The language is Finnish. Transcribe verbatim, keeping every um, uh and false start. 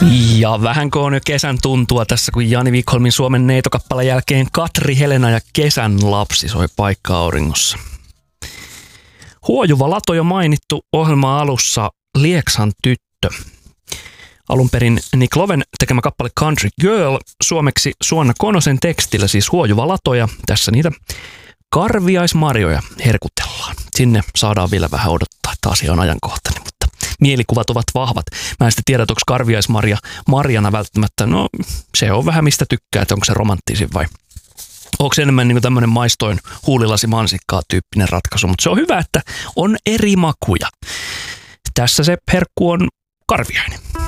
Ja vähänkö on jo kesän tuntua tässä, kun Jani Wikholmin Suomen neitokappaleen jälkeen Katri, Helena ja Kesän lapsi soi Paikka auringossa. Huojuva lato jo mainittu ohjelman alussa, Lieksan tyttö. Alun perin Nick Loven tekemä kappale Country Girl, suomeksi Suonna Konosen tekstillä siis Huojuva lato, ja tässä niitä karviaismarjoja herkutellaan. Sinne saadaan vielä vähän odottaa, että asia on ajankohtainen, mutta mielikuvat ovat vahvat. Mä en sitten tiedä, onko karviaismarja marjana välttämättä. No se on vähän mistä tykkää, että onko se romanttisin vai onko se enemmän niin kuin tämmöinen maistoin huulilasi mansikkaa tyyppinen ratkaisu. Mutta se on hyvä, että on eri makuja. Tässä se herkku on karviainen.